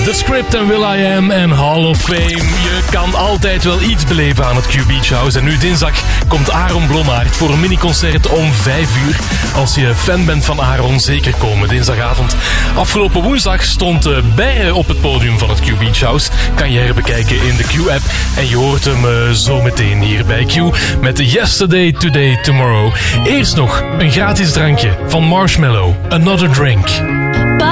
The Script en Will I Am en Hall of Fame. Je kan altijd wel iets beleven aan het Q Beach House. En nu dinsdag komt Aaron Blommaert voor een miniconcert om 5 uur. Als je fan bent van Aaron, zeker komen dinsdagavond. Afgelopen woensdag stond Berre op het podium van het Q Beach House. Kan je herbekijken in de Q-app. En je hoort hem zo meteen hier bij Q met Yesterday, Today, Tomorrow. Eerst nog een gratis drankje van Marshmallow. Another Drink.